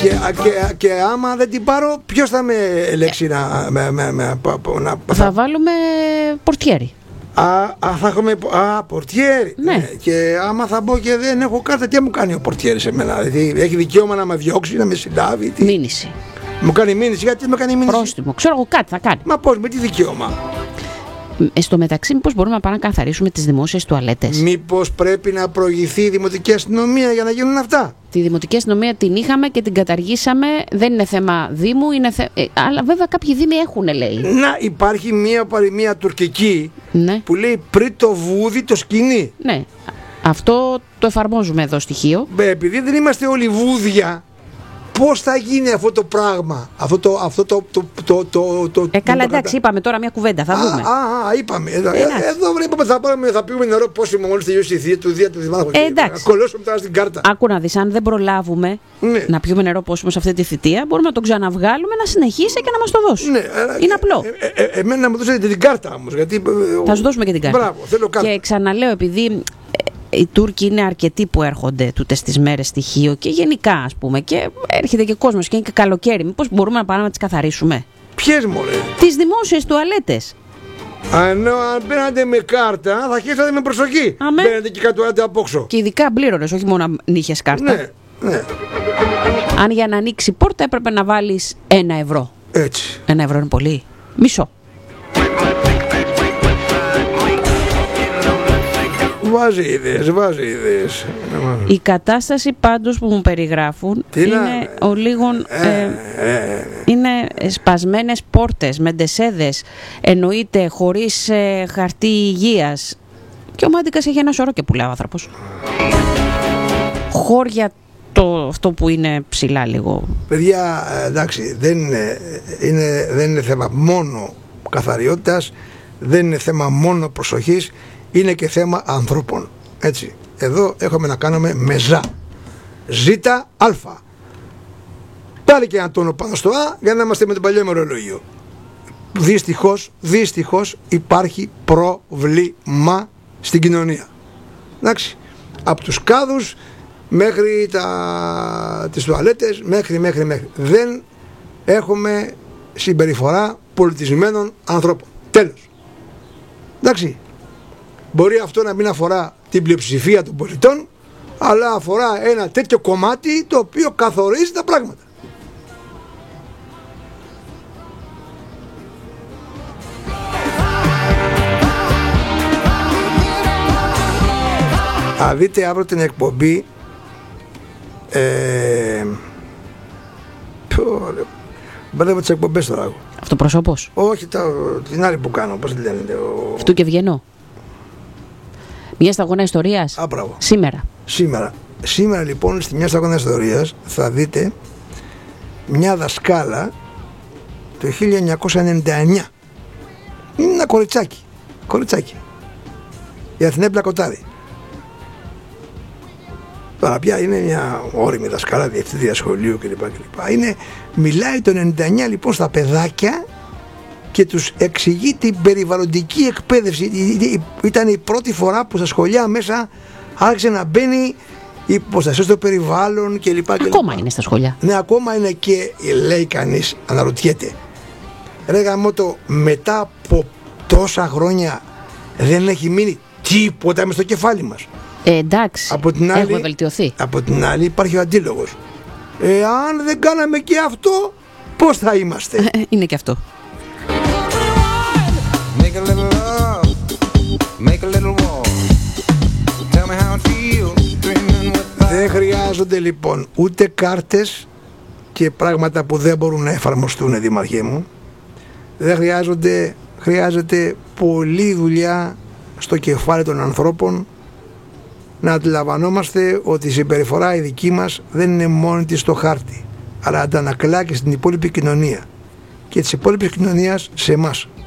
Και άμα δεν την πάρω, ποιος θα με ελέξει θα βάλουμε πορτιέρι. Θα έχουμε πορτιέρι. Ναι. Και άμα θα μπω και δεν έχω κάρτα, τι μου κάνει ο πορτιέρι σε μένα? Δηλαδή έχει δικαίωμα να με διώξει, να με συντάβει? Μήνυση. Μου κάνει μήνυση, γιατί με κάνει μήνυση? Πρόστιμο, ξέρω εγώ, κάτι θα κάνει. Μα πώς, με τι δικαίωμα? Στο μεταξύ, μήπως μπορούμε να πάμε να καθαρίσουμε τις δημόσιες τουαλέτες? Μήπως πρέπει να προηγηθεί η δημοτική αστυνομία για να γίνουν αυτά? Τη δημοτική αστυνομία την είχαμε και την καταργήσαμε. Δεν είναι θέμα Δήμου, είναι αλλά βέβαια κάποιοι Δήμοι έχουν, λέει. Να, υπάρχει μία παροιμία τουρκική, ναι, που λέει πριν το βούδι το σκηνή. Ναι, αυτό το εφαρμόζουμε εδώ στοιχείο. Επειδή δεν είμαστε όλοι βούδια, πώς θα γίνει αυτό το πράγμα? Καλά, εντάξει, είπαμε τώρα μια κουβέντα, θα δούμε. Είπαμε. Εδώ είπαμε θα πιούμε νερό πόσιμο μόλις τελειώσει η θεία του Δία του Δημάρχου. Εντάξει. Κολλώσουμε τώρα στην κάρτα. Άκου να δεις, αν δεν προλάβουμε να πιούμε νερό πόσιμο σε αυτή τη θητεία, μπορούμε να τον ξαναβγάλουμε, να συνεχίσει και να μας το δώσει. Ναι, είναι απλό. Εμένα να μου δώσετε την κάρτα όμως. Θα σου δώσουμε και την κάρτα. Μπράβο, θέλω κάρτα. Και ξαναλέω, επειδή οι Τούρκοι είναι αρκετοί που έρχονται τούτες τις μέρες στοιχείο και γενικά, ας πούμε, και έρχεται και κόσμος και είναι και καλοκαίρι. Μήπως μπορούμε να πάμε να τις καθαρίσουμε? Ποιες, μωρέ? Τις δημόσιες τουαλέτες. Αν μπαίνατε με κάρτα, θα χέσατε με προσοχή. Μπαίνατε και κάτω απόξω. Και ειδικά μπλήρωνες, όχι μόνο αν είχες κάρτα. Ναι. Αν για να ανοίξει η πόρτα έπρεπε να βάλεις 1 ευρώ. Έτσι. 1 ευρώ είναι πολύ. Μισό. Βάζει ιδέες. Η κατάσταση πάντως που μου περιγράφουν είναι είναι σπασμένες πόρτες, με ντεσέδες, εννοείται χωρίς χαρτί υγείας. Και ο Μάντικας έχει ένα σωρό και πουλάει ο άνθρωπος. Χώρια αυτό που είναι ψηλά λίγο. Παιδιά, εντάξει, δεν είναι θέμα μόνο καθαριότητας, δεν είναι θέμα μόνο προσοχής, είναι και θέμα ανθρώπων. Έτσι, εδώ έχουμε να κάνουμε με ζήτα αλφα. Πάλι και ένα τόνο πάνω στο α, για να είμαστε με το παλιό ημερολόγιο. Δυστυχώς υπάρχει πρόβλημα στην κοινωνία. Εντάξει, από τους κάδους μέχρι τις τουαλέτες, μέχρι. Δεν έχουμε συμπεριφορά πολιτισμένων ανθρώπων. Τέλος. Εντάξει. Μπορεί αυτό να μην αφορά την πλειοψηφία των πολιτών, αλλά αφορά ένα τέτοιο κομμάτι το οποίο καθορίζει τα πράγματα. Θα δείτε αύριο την εκπομπή μπερδεύω τις εκπομπές τώρα. Αυτοπροσώπος? Όχι, την άλλη που κάνω, πώς τη λένε? Αυτού και βγαίνω. Μια σταγόνα ιστορίας. Μπράβο. Σήμερα λοιπόν στη μια σταγόνα ιστορίας θα δείτε μια δασκάλα το 1999. Είναι ένα κοριτσάκι. Η Αθηνέπλα Κοτάρη. Τώρα πια είναι μια όριμη δασκάλα, διευθύντρια σχολείου κλπ. Μιλάει το 99 λοιπόν στα παιδάκια και τους εξηγεί την περιβαλλοντική εκπαίδευση. Ήταν η πρώτη φορά που στα σχολεία μέσα άρχισε να μπαίνει η προστασία στο περιβάλλον κλπ. Ακόμα είναι στα σχολεία. Ναι, ακόμα είναι. Και λέει κανείς, αναρωτιέται, ρε γαμώτο, μετά από τόσα χρόνια δεν έχει μείνει τίποτα μες στο κεφάλι μας? Εντάξει, έχουμε βελτιωθεί. Από την άλλη υπάρχει ο αντίλογος. Αν δεν κάναμε και αυτό, πώς θα είμαστε? Είναι και αυτό. Δεν χρειάζονται λοιπόν ούτε κάρτες και πράγματα που δεν μπορούν να εφαρμοστούν, δήμαρχέ μου. Δεν χρειάζεται πολλή δουλειά στο κεφάλι των ανθρώπων να αντιλαμβανόμαστε ότι η συμπεριφορά η δική μας δεν είναι μόνη της στο χάρτη, αλλά αντανακλά και στην υπόλοιπη κοινωνία και της υπόλοιπης κοινωνίας σε εμάς.